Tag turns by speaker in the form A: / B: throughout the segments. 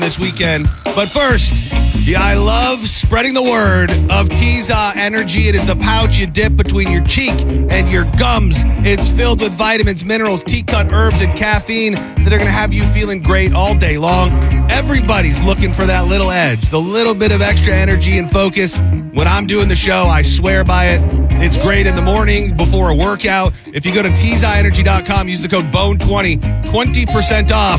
A: this weekend. But first, I love spreading the word of Tiza Energy. It is the pouch you dip between your cheek and your gums. It's filled with vitamins, minerals, tea-cut herbs, and caffeine that are going to have you feeling great all day long. Everybody's looking for that little edge, the little bit of extra energy and focus. When I'm doing the show, I swear by it. It's great in the morning before a workout. If you go to TizaEnergy.com, use the code BONE20, 20% off.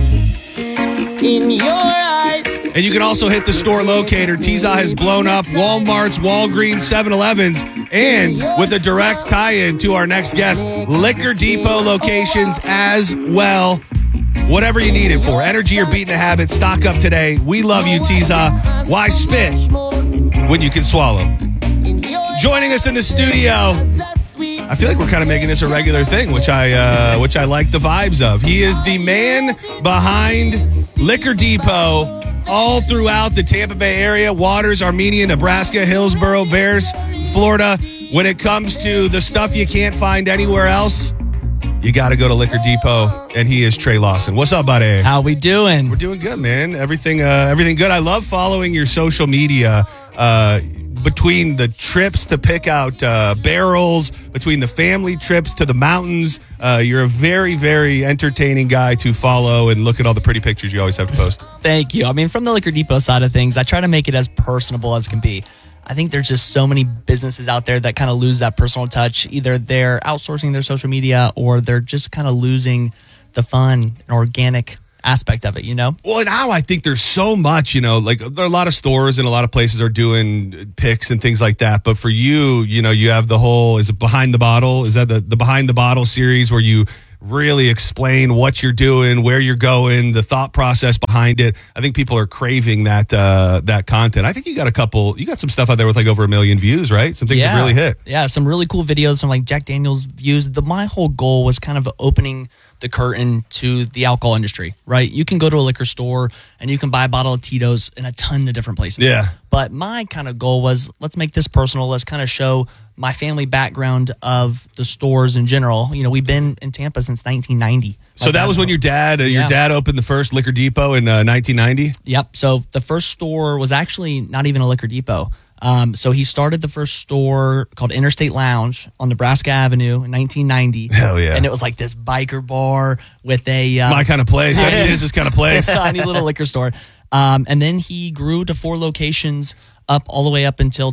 B: In your eyes.
A: And you can also hit the store locator. Tiza has blown up Walmart's, Walgreens, 7-Elevens, and with a direct tie-in to our next guest, Liquor Depot locations as well. Whatever you need it for, energy or beating a habit, stock up today. We love you, Tiza. Why spit when you can swallow? Joining us in the studio, I feel like we're kind of making this a regular thing, which I like the vibes of. He is the man behind Liquor Depot all throughout the Tampa Bay area, Waters, Armenia, Nebraska, Hillsborough, Bears, Florida. When it comes to the stuff you can't find anywhere else, you got to go to Liquor Depot, and he is Trey Lawson. What's up, buddy?
C: How we doing?
A: We're doing good, man. Everything good. I love following your social media. Between the trips to pick out barrels, between the family trips to the mountains, you're a very, very entertaining guy to follow and look at all the pretty pictures you always have to post.
C: Thank you. I mean, from the Liquor Depot side of things, I try to make it as personable as can be. I think there's just so many businesses out there that kind of lose that personal touch. Either they're outsourcing their social media or they're just kind of losing the fun and organic aspect of it, you know?
A: Well, now I think there's so much, like there are a lot of stores and a lot of places are doing picks and things like that. But for you, you have the whole, is it Behind the Bottle? Is that the Behind the Bottle series where you really explain what you're doing, where you're going, the thought process behind it? I think people are craving that content. I think you got some stuff out there with like over 1 million views, right? Some things have really hit.
C: Yeah, some really cool videos, some like Jack Daniel's views. My whole goal was kind of opening the curtain to the alcohol industry, right? You can go to a liquor store and you can buy a bottle of Tito's in a ton of different places.
A: Yeah.
C: But my kind of goal was, let's make this personal. Let's kind of show my family background of the stores in general. We've been in Tampa since 1990.
A: So that was when your dad opened the first Liquor Depot in 1990?
C: Yep. So the first store was actually not even a Liquor Depot. So he started the first store called Interstate Lounge on Nebraska Avenue in 1990.
A: Hell yeah.
C: And it was like this biker bar with a...
A: it's my kind of place. That's his kind of place.
C: Tiny little liquor store. And then he grew to 4 locations all the way up until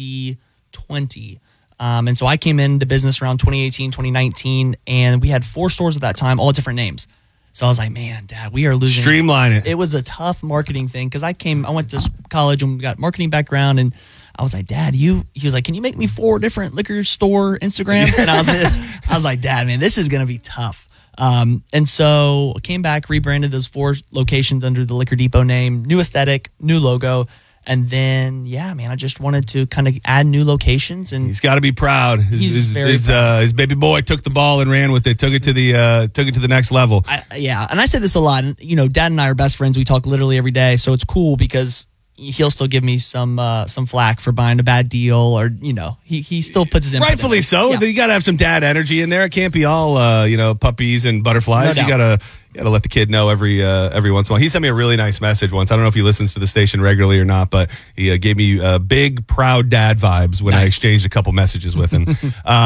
C: 2020. And so I came into business around 2018, 2019, and we had 4 stores at that time, all different names. So I was like, man, Dad, we are losing.
A: Streamline it.
C: It was a tough marketing thing because I went to college and got marketing background, and I was like, Dad, he was like, can you make me 4 different liquor store Instagrams? And I was like, Dad, man, this is going to be tough. And so I came back, rebranded those 4 locations under the Liquor Depot name, new aesthetic, new logo. And then, I just wanted to kind of add new locations, and
A: he's got to be proud.
C: He's very proud.
A: His baby boy took the ball and ran with it. Took it to the next level.
C: And I say this a lot. And, Dad and I are best friends. We talk literally every day, so it's cool because he'll still give me some flack for buying a bad deal, or he still puts his input.
A: Rightfully so. Yeah. You got to have some dad energy in there. It can't be all puppies and butterflies.
C: No doubt.
A: You got to let the kid know every once in a while. He sent me a really nice message once. I don't know if he listens to the station regularly or not, but he gave me big, proud dad vibes when I exchanged a couple messages with him.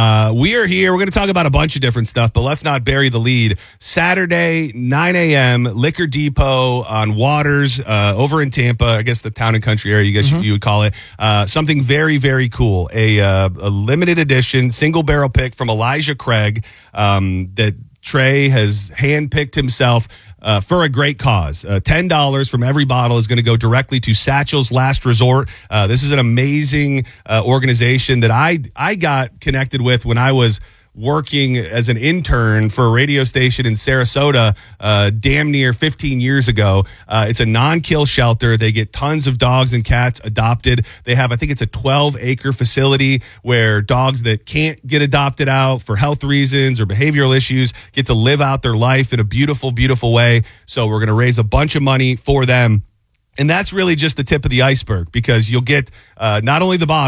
A: We are here. We're going to talk about a bunch of different stuff, but let's not bury the lead. Saturday, 9 a.m., Liquor Depot on Waters over in Tampa, I guess the town and country area, you would call it. Something very, very cool. A limited edition single barrel pick from Elijah Craig that Trey has handpicked himself for a great cause. $10 from every bottle is going to go directly to Satchel's Last Resort. This is an amazing organization that I got connected with when I was working as an intern for a radio station in Sarasota damn near 15 years ago. It's a non-kill shelter. They get tons of dogs and cats adopted. They have, I think it's a 12-acre facility where dogs that can't get adopted out for health reasons or behavioral issues get to live out their life in a beautiful, beautiful way. So we're going to raise a bunch of money for them. And that's really just the tip of the iceberg, because you'll get not only the bottle,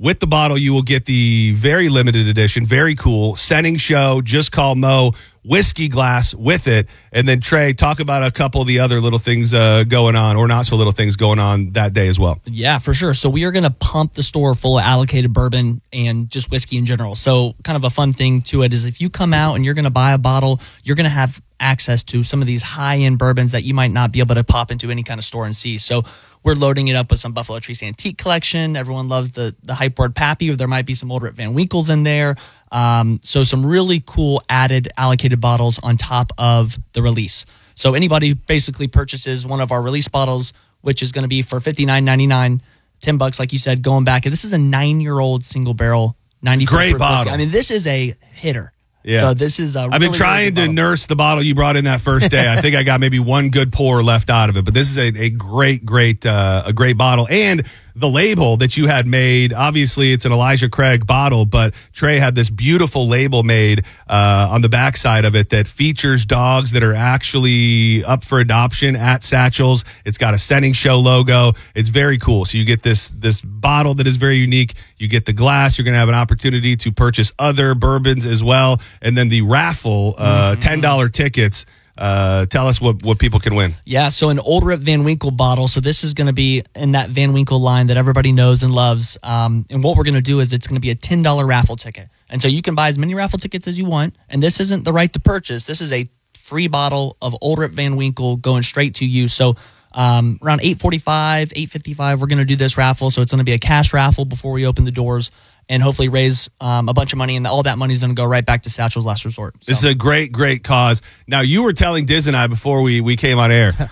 A: with the bottle, you will get the very limited edition, very cool Setting Show, Just Call Mo whiskey glass with it. And then Trey, talk about a couple of the other little things going on, or not so little things going on that day as well.
C: Yeah, for sure. So we are going to pump the store full of allocated bourbon and just whiskey in general. So kind of a fun thing to it is if you come out and you're going to buy a bottle, you're going to have access to some of these high-end bourbons that you might not be able to pop into any kind of store and see. So we're loading it up with some Buffalo Trace Antique Collection. Everyone loves the hype word Pappy, or there might be some Old Rip Van Winkles in there. So some really cool added allocated bottles on top of the release. So anybody basically purchases one of our release bottles, which is going to be for $59.99, $10, like you said, going back. And this is a 9-year-old single barrel, 90
A: great bottle.
C: Whiskey. I mean, this is a hitter.
A: Yeah.
C: So this is a
A: I've been trying to nurse the bottle you brought in that first day. I think I got maybe one good pour left out of it, but this is a great bottle. And the label that you had made, obviously it's an Elijah Craig bottle, but Trey had this beautiful label made on the backside of it that features dogs that are actually up for adoption at Satchel's. It's got a Setting Show logo. It's very cool. So you get this bottle that is very unique. You get the glass. You're going to have an opportunity to purchase other bourbons as well. And then the raffle, $10 tickets. Tell us what people can win.
C: Yeah, so an Old Rip Van Winkle bottle. So this is going to be in that Van Winkle line that everybody knows and loves. And what we're going to do is it's going to be a $10 raffle ticket. And so you can buy as many raffle tickets as you want. And this isn't the right to purchase. This is a free bottle of Old Rip Van Winkle going straight to you. So around 8:45, 8:55, we're going to do this raffle. So it's going to be a cash raffle before we open the doors, and hopefully raise a bunch of money, and all that money is going to go right back to Satchel's Last Resort. So.
A: This is a great cause. Now, you were telling Diz and I before we came on air,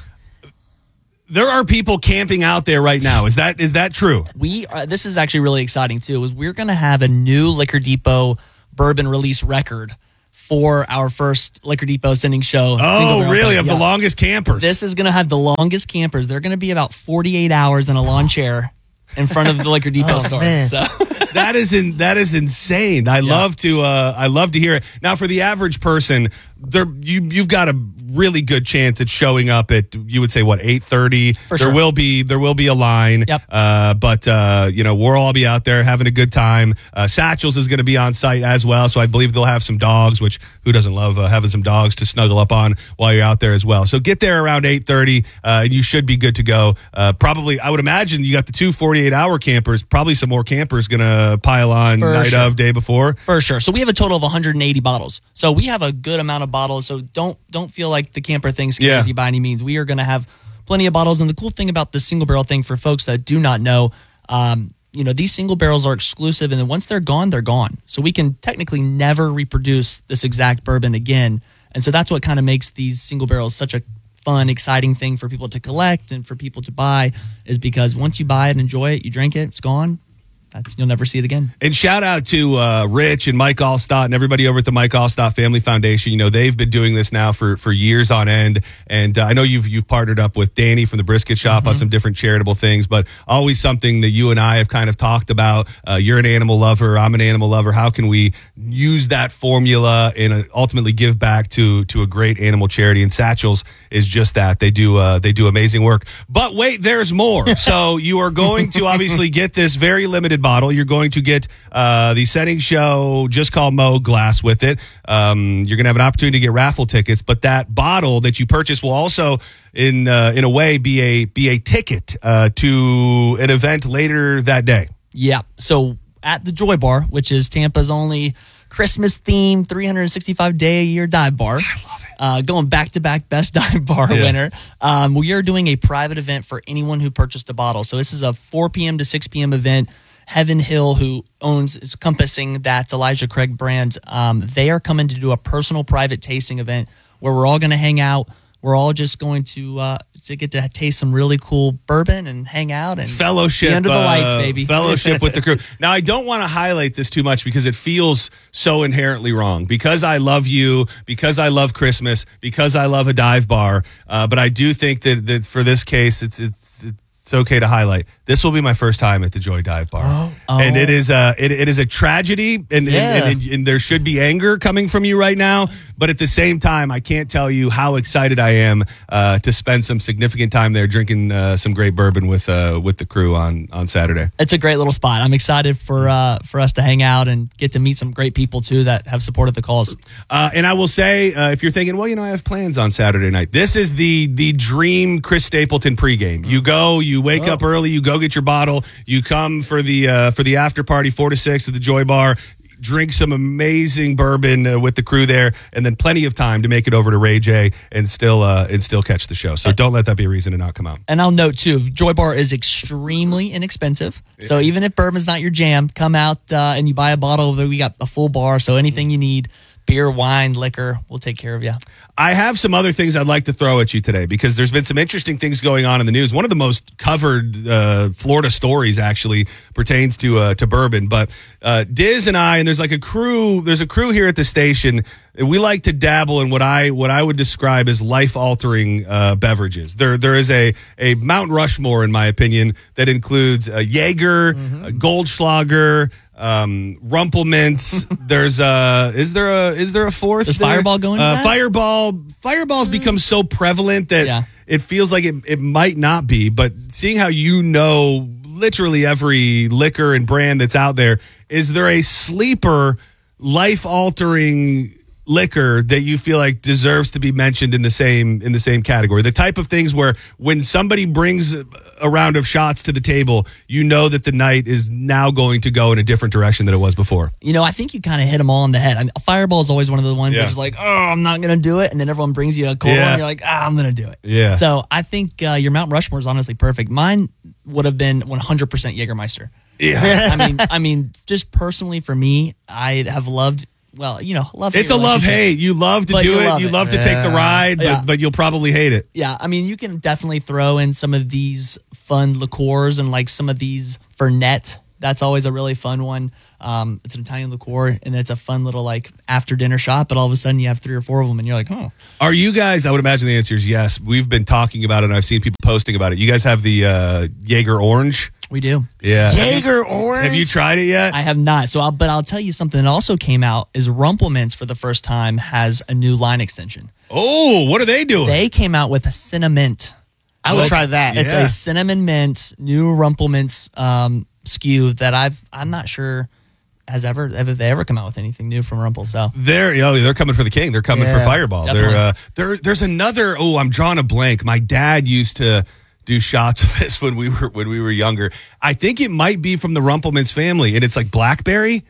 A: there are people camping out there right now. Is that true?
C: This is actually really exciting too. We're going to have a new Liquor Depot bourbon release record for our first Liquor Depot Setting Show.
A: Oh, really? Of the longest campers?
C: This is going to have the longest campers. They're going to be about 48 hours in a lawn chair in front of the Liquor Depot store.
B: Man.
C: So.
A: That is insane. I love to hear it. Now, for the average person, you've got a really good chance at showing up at, you would say, what, 8:30?
C: For sure.
A: There will be a line.
C: Yep.
A: But we'll all be out there having a good time. Satchel's is going to be on site as well, so I believe they'll have some dogs, which who doesn't love having some dogs to snuggle up on while you're out there as well. So get there around 8:30, and you should be good to go. Probably, I would imagine you got the 2 48-hour campers. Probably some more campers going to pile on of, day before.
C: For sure. So we have a total of 180 bottles. So we have a good amount of bottles. So don't feel like the camper thing scares you by any means. We are going to have plenty of bottles. And the cool thing about the single barrel thing, for folks that do not know, these single barrels are exclusive, and then once they're gone, they're gone. So we can technically never reproduce this exact bourbon again. And so that's what kind of makes these single barrels such a fun, exciting thing for people to collect and for people to buy, is because once you buy it, enjoy it, you drink it, it's gone. You'll never see it again.
A: And shout out to Rich and Mike Allstott and everybody over at the Mike Allstott Family Foundation. They've been doing this now for years on end. And I know you've partnered up with Danny from the Brisket Shop on some different charitable things, but always something that you and I have kind of talked about. You're an animal lover. I'm an animal lover. How can we use that formula and ultimately give back to a great animal charity? And Satchel's is just that. They do amazing work. But wait, there's more. So you are going to obviously get this very limited bottle. You're going to get the Setting Show Just Call Mo glass with it. You're going to have an opportunity to get raffle tickets, but that bottle that you purchase will also in a way be a ticket to an event later that day.
C: Yeah. So at the Joy Bar, which is Tampa's only Christmas themed 365 day a year dive bar.
A: I love it.
C: Going back-to-back best dive bar winner. We are doing a private event for anyone who purchased a bottle. So this is a 4 p.m. to 6 p.m. event. Heaven Hill, who is encompassing that Elijah Craig brand, they are coming to do a personal private tasting event where we're all going to hang out. We're all just going to get to taste some really cool bourbon and hang out and
A: fellowship
C: be under the lights, baby.
A: Fellowship with the crew. Now, I don't want to highlight this too much because it feels so inherently wrong. Because I love you, because I love Christmas, because I love a dive bar. But I do think that for this case, it's okay to highlight. This will be my first time at the Joy Dive Bar, and it is a tragedy, and there should be anger coming from you right now. But at the same time, I can't tell you how excited I am to spend some significant time there drinking some great bourbon with the crew on Saturday.
C: It's a great little spot. I'm excited for us to hang out and get to meet some great people too that have supported the cause.
A: And I will say, if you're thinking, well, I have plans on Saturday night, this is the dream Chris Stapleton pregame. You go, you wake up early, you go get your bottle, you come for the after party 4 to 6 at the Joy Bar, drink some amazing bourbon with the crew there, and then plenty of time to make it over to Ray J and still catch the show. So don't let that be a reason to not come out.
C: And I'll note too, Joy Bar is extremely inexpensive. So even if bourbon's not your jam, come out and you buy a bottle. We got a full bar, so anything you need. Beer, wine, liquor, we'll take care of you.
A: I have some other things I'd like to throw at you today because there's been some interesting things going on in the news. One of the most covered Florida stories actually pertains to bourbon. But Diz and I, and there's a crew here at the station. We like to dabble in what I would describe as life-altering beverages. There is a Mount Rushmore, in my opinion, that includes Jaeger, Goldschlager, Rumpelmints. There's is there a fourth?
C: Does Fireball go into that?
A: Fireball's become so prevalent that it feels like it might not be. But seeing how literally every liquor and brand that's out there, is there a sleeper life-altering liquor that you feel like deserves to be mentioned in the same category? The type of things where when somebody brings a round of shots to the table, you know that the night is now going to go in a different direction than it was before.
C: I think you kind of hit them all on the head. I mean, Fireball is always one of the ones that's like, oh, I'm not going to do it. And then everyone brings you a cold one and you're like, I'm going to do it. Yeah. So I think your Mount Rushmore is honestly perfect. Mine would have been 100% Jägermeister.
A: Yeah.
C: I mean, just personally for me, I have loved. Well, love.
A: It's a love-hate. You love to do it. You love to take the ride, but you'll probably hate it.
C: Yeah, I mean, you can definitely throw in some of these fun liqueurs and some of these Fernet. That's always a really fun one. It's an Italian liqueur, and it's a fun little after-dinner shot, but all of a sudden you have 3 or 4 of them, and you're like, oh.
A: Are you guys, I would imagine the answer is yes. We've been talking about it, and I've seen people posting about it. You guys have the Jaeger Orange?
C: We do.
A: Yeah.
B: Jaeger Orange?
A: Have you tried it yet?
C: I have not. But I'll tell you something that also came out is Rumpelmints for the first time has a new line extension.
A: Oh, what are they doing?
C: They came out with a Cinnamint.
B: I will try that.
C: It's a cinnamon mint, new Rumpelmints SKU that I'm not sure have they ever come out with anything new from Rumpel. So
A: they're coming for the king. They're coming for Fireball. There's another. Oh, I'm drawing a blank. My dad used to do shots of this when we were younger. I think it might be from the Rumpelmints family, and it's like blackberry.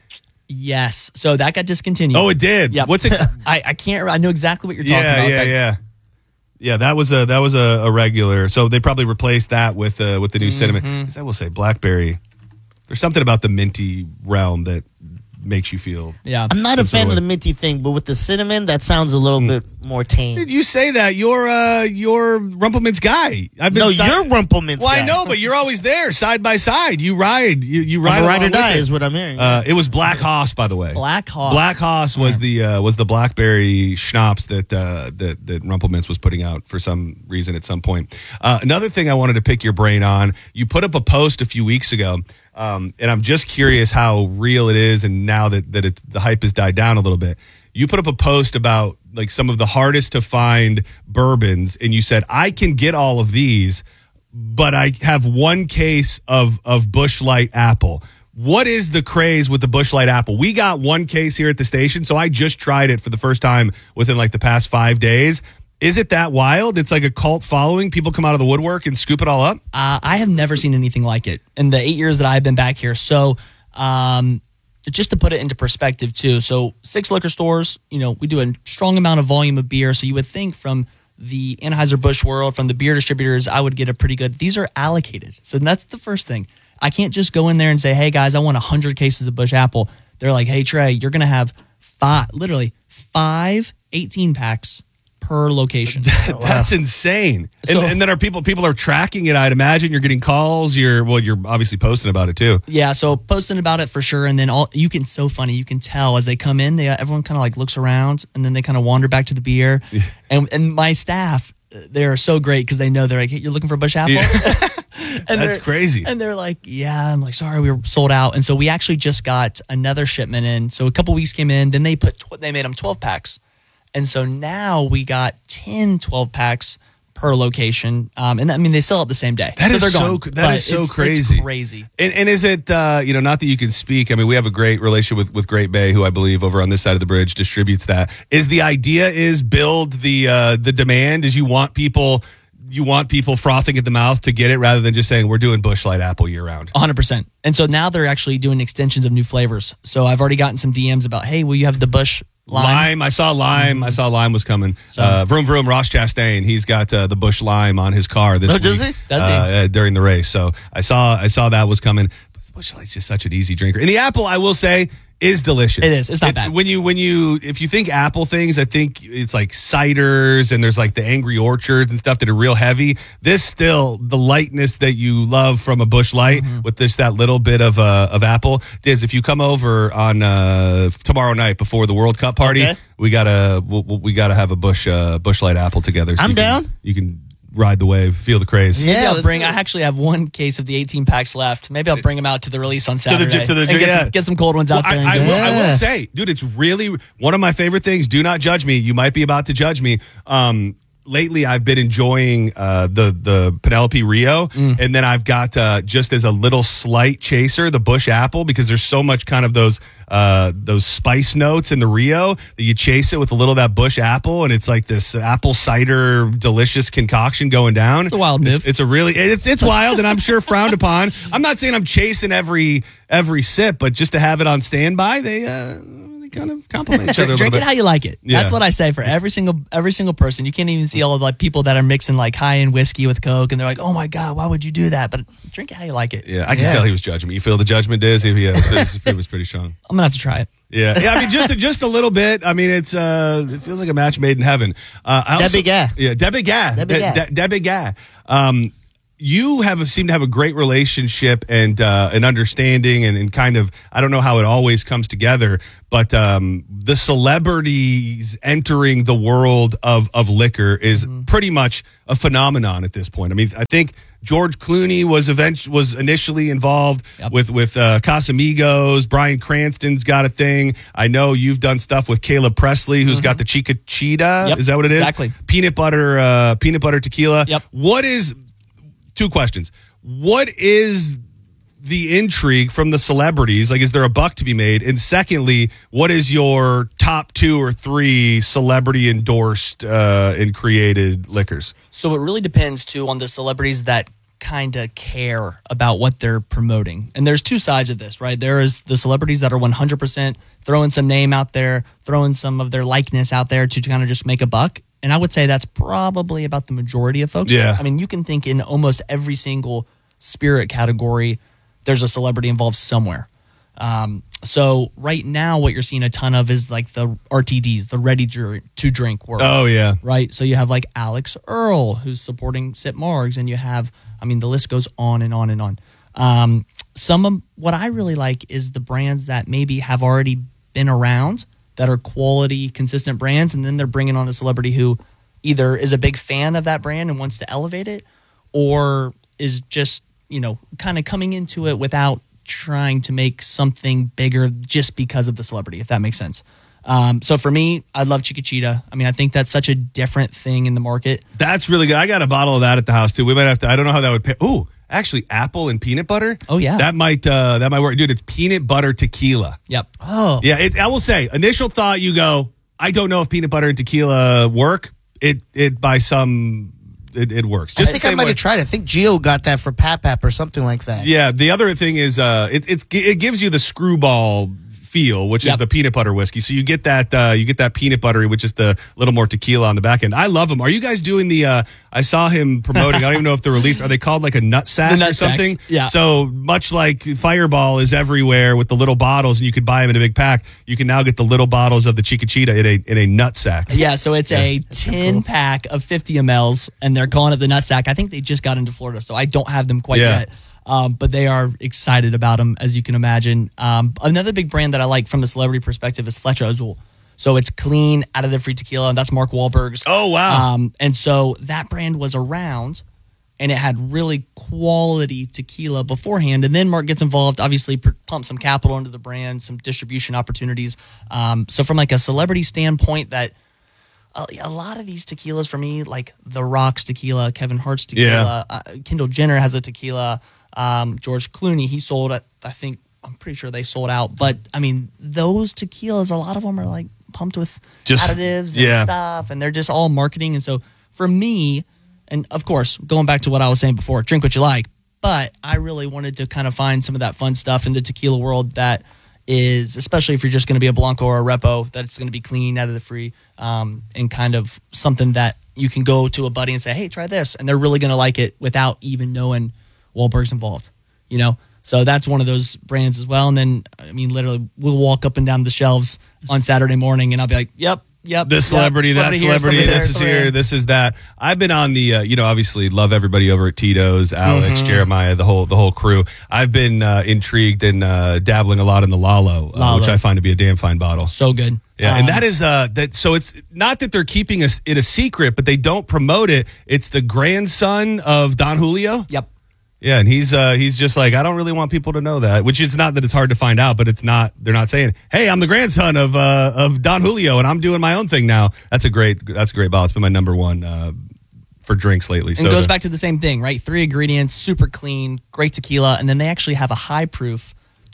C: Yes. So that got discontinued.
A: Oh, it did.
C: Yeah.
A: What's it?
C: I can't. I know exactly what you're talking about.
A: Yeah, that was a regular. So they probably replaced that with the new cinnamon. 'Cause I will say blackberry. There's something about the minty realm that makes you feel.
C: Yeah,
B: I'm not a fan of the minty thing, but with the cinnamon, that sounds a little bit more tame.
A: Did you say that? You're Rumpelmints guy.
B: You're Rumpelmints guy.
A: I know, but you're always there, side by side. You ride. You ride.
B: Ride or die is what I'm hearing.
A: It was Black Hoss, by the way.
C: Black Hoss.
A: Black Hoss was the blackberry schnapps that Rumpelmints was putting out for some reason at some point. Another thing I wanted to pick your brain on. You put up a post a few weeks ago. And I'm just curious how real it is, and now that the hype has died down a little bit. You put up a post about some of the hardest to find bourbons, and you said, I can get all of these, but I have one case of Busch Light Apple. What is the craze with the Busch Light Apple? We got one case here at the station, so I just tried it for the first time within the past 5 days. Is it that wild? It's like a cult following. People come out of the woodwork and scoop it all up?
C: I have never seen anything like it in the 8 years that I've been back here. So just to put it into perspective too. So 6 liquor stores, we do a strong amount of volume of beer. So you would think from the Anheuser-Busch world, from the beer distributors, I would get a pretty good. These are allocated. So that's the first thing. I can't just go in there and say, hey guys, I want 100 cases of Busch Apple. They're like, hey Trey, you're going to have 5 18 packs per location.
A: That's insane. And then are people are tracking it. I'd imagine you're getting calls. You're obviously posting about it too.
C: Yeah, so posting about it for sure. And then so funny. You can tell as they come in, everyone kind of looks around, and then they kind of wander back to the beer. Yeah. And my staff, they're so great because they know they're like, hey, you're looking for Busch Apple. Yeah.
A: That's crazy.
C: And they're like, yeah, I'm like, sorry, we were sold out. And so we actually just got another shipment in. So a couple weeks came in, then they made them 12 packs. And so now we got 10 12 packs per location. And I mean, they sell it the same day.
A: That
C: so
A: is
C: they're
A: so
C: gone.
A: that is so crazy.
C: It's crazy.
A: And is it not that you can speak? I mean, we have a great relationship with Great Bay, who I believe over on this side of the bridge distributes that. Is the idea is build the demand? Is you want people frothing at the mouth to get it rather than just saying we're doing Busch Light apple year round?
C: 100%. And so now they're actually doing extensions of new flavors. So I've already gotten some DMs about, hey, will you have the Busch lime?
A: I saw lime. I saw lime was coming. Vroom vroom. Ross Chastain. He's got the Busch Lime on his car this week.
B: Does he?
C: Does he?
A: During the race. So I saw that was coming. But Busch Light's just such an easy drinker. And the apple, I will say, is delicious.
C: It is. It's not bad.
A: When you if you think apple things, I think it's like ciders and there's like the Angry Orchards and stuff that are real heavy. This still the lightness that you love from a Busch Light with just that little bit of apple. Diz, if you come over on tomorrow night before the World Cup party,
B: Okay.
A: we gotta have a Busch Light apple together. So
B: I'm down.
A: You can ride the wave, feel the craze.
B: Yeah.
C: Maybe I'll
B: let's
C: bring.
B: do
C: I
B: it.
C: actually have one case of the 18 packs left. Maybe I'll bring them out to the release on
A: the
C: Saturday.
A: to the-
C: and
A: yeah.
C: get some cold ones out
A: Well,
C: there.
A: I
C: and
A: will,
C: get-
A: I will
B: Yeah.
A: say, dude, it's really one of my favorite things. Do not judge me. You might be about to judge me. Lately, I've been enjoying the Penelope Rio, and then I've got just as a little slight chaser the Busch Apple because there's so much kind of those spice notes in the Rio that you chase it with a little of that Busch Apple, and it's like this apple cider delicious concoction going down. It's
C: a wild move.
A: It's a really it's wild, and I'm sure frowned upon. I'm not saying I'm chasing every sip, but just to have it on standby, they kind of complement each other a little
C: Drink
A: bit.
C: it how you like it.
A: Yeah.
C: That's what I say for every single person. You can't even see all of like people that are mixing like high end whiskey with Coke, and they're like, "Oh my god, why would you do that?" But drink it how you like it.
A: Yeah, I can
B: Yeah.
A: tell he was judging me. You feel the judgment, Diz? It was pretty strong.
C: I'm gonna have to try it.
A: Yeah, I mean, just a little bit. I mean, it feels like a match made in heaven.
B: Debbie Gah.
A: Yeah, Debbie Gah.
B: Debbie Gah.
A: Debbie Gah. You seem to have a great relationship and an understanding and kind of, I don't know how it always comes together, but the celebrities entering the world of liquor is pretty much a phenomenon at this point. I mean, I think George Clooney was initially involved with Casamigos. Bryan Cranston's got a thing. I know you've done stuff with Caleb Presley, who's got the Chica Cheetah.
C: Yep,
A: Is that what it is?
C: exactly.
A: Peanut butter tequila.
C: Yep.
A: What is... Two questions. What is the intrigue from the celebrities? Like, is there a buck to be made? And secondly, what is your top 2 or 3 celebrity endorsed and created liquors?
C: So it really depends too on the celebrities that kind of care about what they're promoting. And there's two sides of this, right? There is the celebrities that are 100% throwing some name out there, throwing some of their likeness out there to kind of just make a buck. And I would say that's probably about the majority of folks.
A: Yeah.
C: I mean, you can think in almost every single spirit category, there's a celebrity involved somewhere. So right now, what you're seeing a ton of is like the RTDs, the ready to drink world.
A: Oh, yeah.
C: Right. So you have like Alex Earl, who's supporting Sip Margs, and you have, I mean, the list goes on and on and on. Some of what I really like is the brands that maybe have already been around that are quality, consistent brands, and then they're bringing on a celebrity who either is a big fan of that brand and wants to elevate it, or is just, kind of coming into it without trying to make something bigger just because of the celebrity, if that makes sense. So for me, I love Chica Cheetah. I mean, I think that's such a different thing in the market.
A: That's really good. I got a bottle of that at the house, too. We might have to, I don't know how that would pay. Ooh, actually, apple and peanut butter?
C: Oh, yeah.
A: That might work. Dude, it's peanut butter tequila.
C: Yep.
B: Oh.
A: Yeah, I will say, initial thought, you go, I don't know if peanut butter and tequila work. It works.
B: I
A: Just
B: think
A: the
B: I
A: same
B: might
A: way.
B: have tried. I think Gio got that for Pap or something like that.
A: Yeah, the other thing is it gives you the screwball feel, which is
C: Yep.
A: the peanut butter whiskey. So you get that peanut buttery with just the little more tequila on the back end. I love them. Are you guys doing the? I saw him promoting. I don't even know if they're released. Are they called like a nut sack
C: The nut
A: or something?
C: sacks, yeah.
A: So much like Fireball is everywhere with the little bottles, and you could buy them in a big pack. You can now get the little bottles of the Chica Cheetah in a nut sack.
C: Yeah, so it's a 10-pack of 50 mLs, and they're calling it the Nut Sack. I think they just got into Florida, so I don't have them quite
A: Yeah.
C: yet. But they are excited about them, as you can imagine. Another big brand that I like from a celebrity perspective is Fletcher Azul. So it's clean, out-of-the-free tequila, and that's Mark Wahlberg's.
A: Oh, wow.
C: And so that brand was around, and it had really quality tequila beforehand. And then Mark gets involved, obviously pump some capital into the brand, some distribution opportunities. So from like a celebrity standpoint, that a lot of these tequilas for me, like The Rock's tequila, Kevin Hart's tequila, Kendall Jenner has a tequila, George Clooney, he sold it. I'm pretty sure they sold out. But I mean, those tequilas, a lot of them are like pumped with additives and stuff, and they're just all marketing. And so for me, and of course, going back to what I was saying before, drink what you like, but I really wanted to kind of find some of that fun stuff in the tequila world that is, especially if you're just going to be a Blanco or a Repo, that it's going to be clean, out of the free, and kind of something that you can go to a buddy and say, hey, try this, and they're really going to like it without even knowing Wahlberg's involved, you know? So that's one of those brands as well. And then, I mean, literally, we'll walk up and down the shelves on Saturday morning, and I'll be like, yep.
A: This celebrity, that celebrity, this is here, this is that. I've been on the, obviously love everybody over at Tito's, Alex, Jeremiah, the whole crew. I've been intrigued and dabbling a lot in the Lalo, which I find to be a damn fine bottle.
C: So good.
A: Yeah, and that is that. So it's not that they're keeping it a secret, but they don't promote it. It's the grandson of Don Julio.
C: Yep.
A: Yeah, and he's just like, I don't really want people to know that, which is not that it's hard to find out, but it's not, they're not saying, hey, I'm the grandson of Don Julio and I'm doing my own thing now. That's a great bottle. It's been my number one for drinks lately.
C: And it goes back to the same thing, right? 3 ingredients, super clean, great tequila, and then they actually have a high proof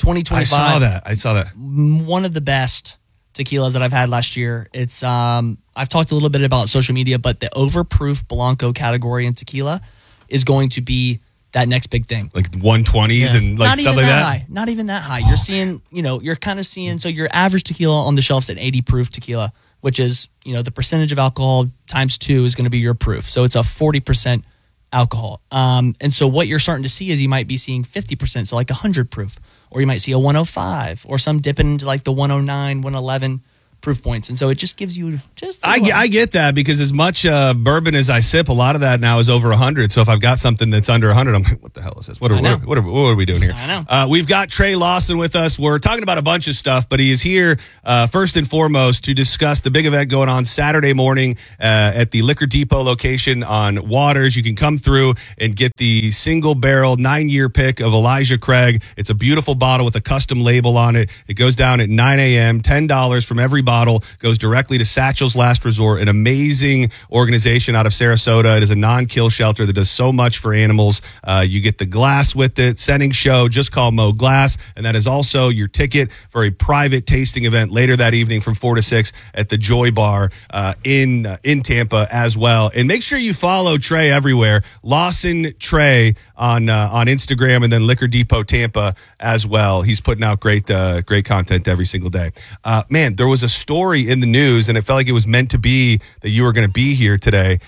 C: 2025.
A: I saw that.
C: One of the best tequilas that I've had last year. It's I've talked a little bit about social media, but the overproof Blanco category in tequila is going to be that next big thing.
A: Like 120s and like stuff like that?
C: High. Not even that high. You're seeing, you're kind of seeing, so your average tequila on the shelf's at 80 proof tequila, which is, the percentage of alcohol times 2 is going to be your proof. So it's a 40% alcohol. And so what you're starting to see is you might be seeing 50%, so like 100 proof, or you might see a 105, or some dipping into like the 109, 111 proof points. And so it just gives you just
A: I get that, because as much bourbon as I sip, a lot of that now is over 100. So if I've got something that's under 100, I'm like, what the hell is this? What are we doing here?
C: I know.
A: We've got Trey Lawson with us. We're talking about a bunch of stuff, but he is here first and foremost to discuss the big event going on Saturday morning at the Liquor Depot location on Waters. You can come through and get the single barrel 9-year pick of Elijah Craig. It's a beautiful bottle with a custom label on it. It goes down at 9 a.m., $10 from every bottle goes directly to Satchel's Last Resort, an amazing organization out of Sarasota. It is a non-kill shelter that does so much for animals. You get the glass with it, setting show, just call Mo Glass, and that is also your ticket for a private tasting event later that evening from 4 to 6 at the Joy Bar in Tampa as well. And make sure you follow Trey everywhere, Lawson Trey on Instagram, and then Liquor Depot Tampa as well. He's putting out great content every single day. Man, there was a story in the news, and it felt like it was meant to be that you were going to be here today.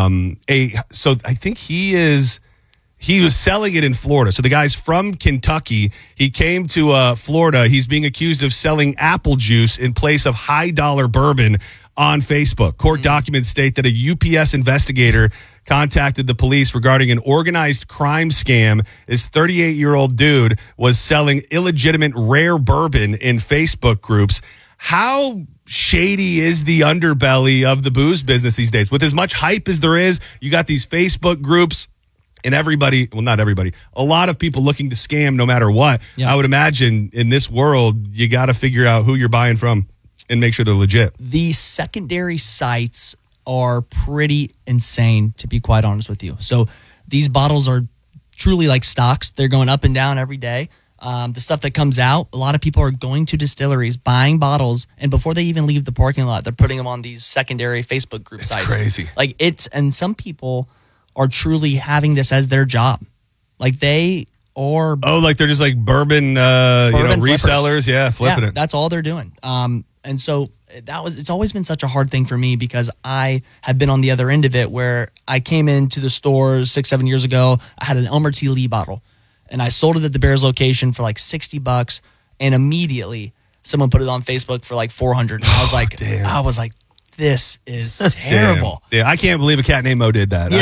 A: So I think he was selling it in Florida. So the guy's from Kentucky. He came to Florida. He's being accused of selling apple juice in place of high dollar bourbon on Facebook. Court documents state that a UPS investigator contacted the police regarding an organized crime scam. This 38-year-old dude was selling illegitimate rare bourbon in Facebook groups. How shady is the underbelly of the booze business these days? With as much hype as there is, you got these Facebook groups and everybody, well, not everybody, a lot of people looking to scam no matter what. Yeah. I would imagine in this world, you got to figure out who you're buying from and make sure they're legit.
C: The secondary sites are pretty insane, to be quite honest with you. So these bottles are truly like stocks. They're going up and down every day. The stuff that comes out, a lot of people are going to distilleries, buying bottles, and before they even leave the parking lot, they're putting them on these secondary Facebook group sites.
A: Crazy.
C: And some people are truly having this as their job. Like they are.
A: Oh, like they're just like bourbon resellers. Yeah, flipping it.
C: That's all they're doing. And so it's always been such a hard thing for me, because I have been on the other end of it, where I came into the store 6-7 years ago. I had an Elmer T. Lee bottle, and I sold it at the Bears location for like $60, and immediately someone put it on Facebook for like $400. And I was like, this is terrible.
A: Damn. Yeah, I can't believe a cat named Mo did that.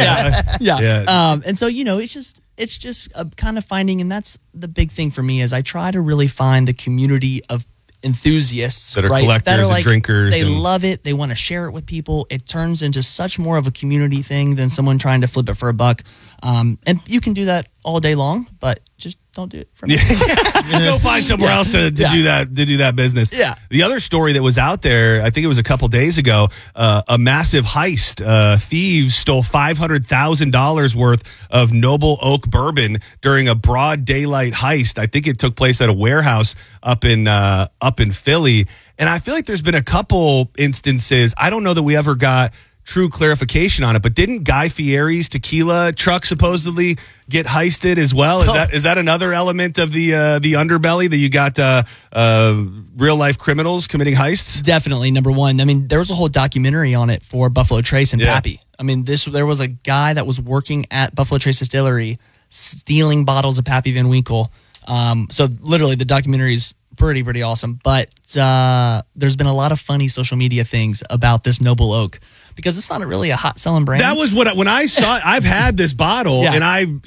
C: Yeah. And so, it's just kind of finding, and that's the big thing for me, is I try to really find the community of enthusiasts
A: That are
C: right,
A: collectors and drinkers
C: They
A: and-
C: love it. They want to share it with people. It turns into such more of a community thing than someone trying to flip it for a buck. And you can do that all day long, but just don't do it for me.
A: Go find somewhere else to do that business.
C: Yeah.
A: The other story that was out there, I think it was a couple days ago, a massive heist. Thieves stole $500,000 worth of Noble Oak bourbon during a broad daylight heist. I think it took place at a warehouse up in Philly. And I feel like there's been a couple instances. I don't know that we ever got true clarification on it, but didn't Guy Fieri's tequila truck supposedly get heisted as well? Is that another element of the underbelly that you got real life criminals committing heists?
C: Definitely, number one. I mean, there was a whole documentary on it for Buffalo Trace and Pappy. I mean, there was a guy that was working at Buffalo Trace Distillery stealing bottles of Pappy Van Winkle. So literally, the documentary is pretty awesome. But there's been a lot of funny social media things about this Noble Oak, because it's not really a hot selling brand.
A: That was when I saw it. I've had this bottle,
C: Yeah.
A: and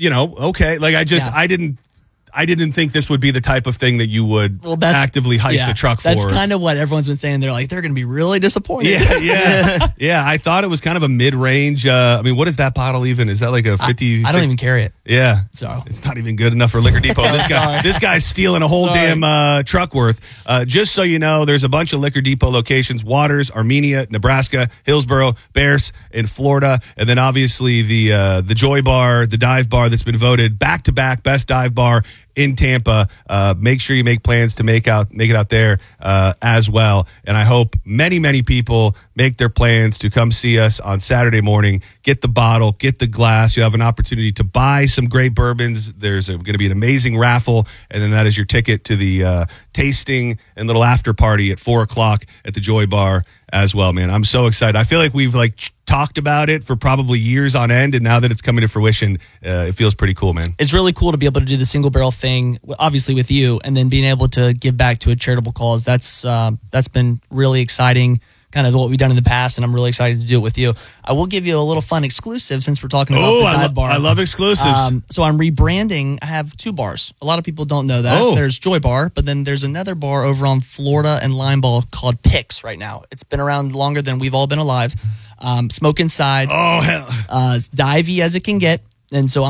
A: I didn't think this would be the type of thing that you would actively heist a truck for.
C: That's kind of what everyone's been saying. They're like, they're going to be really disappointed.
A: Yeah. I thought it was kind of a mid-range. I mean, what is that bottle even? Is that like a 50?
C: I don't even carry it.
A: Yeah,
C: So.
A: it's not even good enough for Liquor Depot. This guy's stealing a whole damn truck worth. Just so you know, there's a bunch of Liquor Depot locations: Waters, Armenia, Nebraska, Hillsboro, Bears in Florida, and then obviously the Joy Bar, the dive bar that's been voted back-to-back best dive bar in Tampa. Make sure you make plans to make it out there as well. And I hope many people make their plans to come see us on Saturday morning. Get the bottle, get the glass. You have an opportunity to buy some great bourbons. There's going to be an amazing raffle, and then that is your ticket to the tasting and little after party at 4:00 at the Joy Bar as well, man. I'm so excited. I feel like we've talked about it for probably years on end, and now that it's coming to fruition, it feels pretty cool, man.
C: It's really cool to be able to do the single barrel thing, obviously with you, and then being able to give back to a charitable cause. That's been really exciting, kind of what we've done in the past, and I'm really excited to do it with you. I will give you a little fun exclusive since we're talking about the dive bar.
A: I love exclusives.
C: So I'm rebranding. I have two bars. A lot of people don't know that.
A: Oh.
C: There's Joy Bar, but then there's another bar over on Florida and Limeball called Pix right now. It's been around longer than we've all been alive. Smoke inside.
A: Oh, hell.
C: Divey as it can get. And so